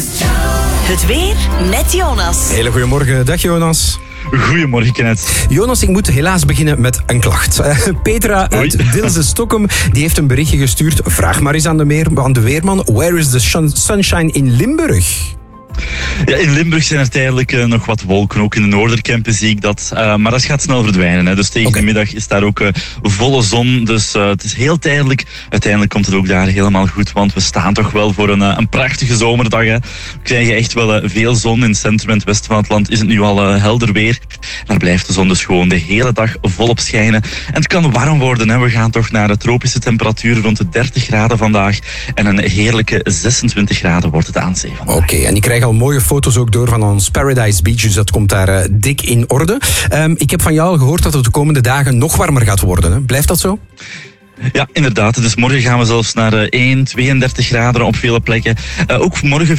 Het weer met Jonas. Hele goedemorgen, dag Jonas. Goedemorgen, Kenneth. Jonas, ik moet helaas beginnen met een klacht. Petra uit Dilze-Stockholm die heeft een berichtje gestuurd. Vraag maar eens aan de weerman. Where is the sunshine in Limburg? Ja, in Limburg zijn er tijdelijk nog wat wolken. Ook in de Noorderkempen zie ik dat. Maar dat gaat snel verdwijnen. Hè. Dus tegen de middag is daar ook volle zon. Dus het is heel tijdelijk. Uiteindelijk komt het ook daar helemaal goed. Want we staan toch wel voor een prachtige zomerdag. Hè. We krijgen echt wel veel zon. In het centrum en het westen van het land is het nu al helder weer. Daar blijft de zon dus gewoon de hele dag volop schijnen. En het kan warm worden. Hè. We gaan toch naar de tropische temperaturen rond de 30 graden vandaag. En een heerlijke 26 graden wordt het aan zee vandaag. Oké, en ik krijg al mooie foto's ook door van ons Paradise Beach, dus dat komt daar dik in orde. Ik heb van jou al gehoord dat het de komende dagen nog warmer gaat worden. Hè? Blijft dat zo? Ja, inderdaad. Dus morgen gaan we zelfs naar 32 graden op vele plekken. Ook morgen